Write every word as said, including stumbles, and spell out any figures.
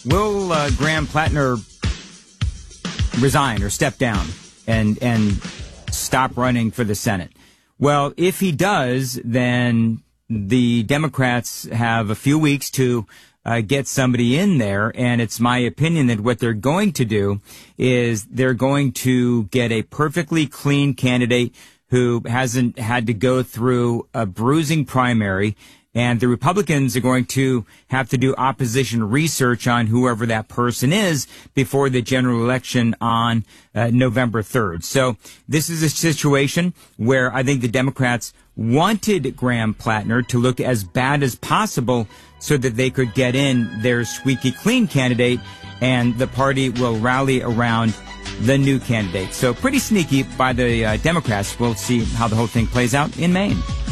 Will uh, Graham Plattner resign or step down and and stop running for the Senate? Well, if he does, then the Democrats have a few weeks to uh, get somebody in there, and it's my opinion that what they're going to do is they're going to get a perfectly clean candidate who hasn't had to go through a bruising primary. And the Republicans are going to have to do opposition research on whoever that person is before the general election on uh, November third. So this is a situation where I think the Democrats wanted Graham Plattner to look as bad as possible so that they could get in their squeaky clean candidate, and the party will rally around the new candidate. So pretty sneaky by the uh, Democrats. We'll see how the whole thing plays out in Maine.